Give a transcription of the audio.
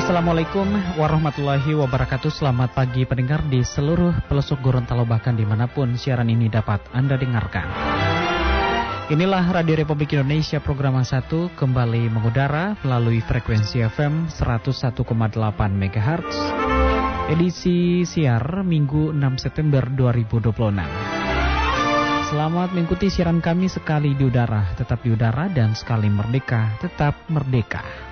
Assalamualaikum warahmatullahi wabarakatuh. Selamat pagi pendengar di seluruh pelosok Gorontalo, bahkan dimanapun siaran ini dapat Anda dengarkan. Inilah Radio Republik Indonesia program 1 kembali mengudara melalui frekuensi FM 101,8 MHz. Edisi siar Minggu 6 September 2026. Selamat mengikuti siaran kami, sekali di udara tetap di udara dan sekali merdeka tetap merdeka.